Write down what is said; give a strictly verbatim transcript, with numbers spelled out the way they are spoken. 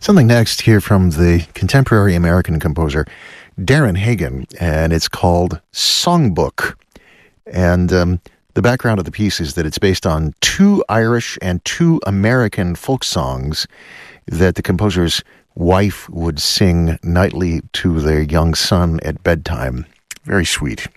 Something next here from the contemporary American composer Darren Hagen, and it's called Songbook. And um, the background of the piece is that it's based on two Irish and two American folk songs that the composer's wife would sing nightly to their young son at bedtime. Very sweet.